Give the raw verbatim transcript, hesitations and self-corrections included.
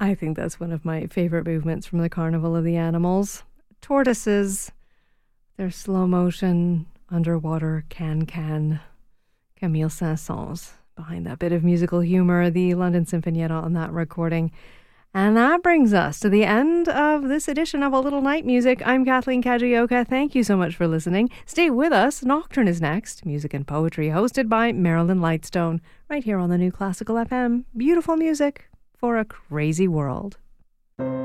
I think that's one of my favorite movements from the Carnival of the Animals. Tortoises, their slow motion, underwater can-can. Camille Saint-Saëns behind that bit of musical humor, the London Sinfonietta on that recording. And that brings us to the end of this edition of A Little Night Music. I'm Kathleen Kajioka. Thank you so much for listening. Stay with us. Nocturne is next. Music and poetry hosted by Marilyn Lightstone. Right here on the New Classical F M. Beautiful music for a crazy world.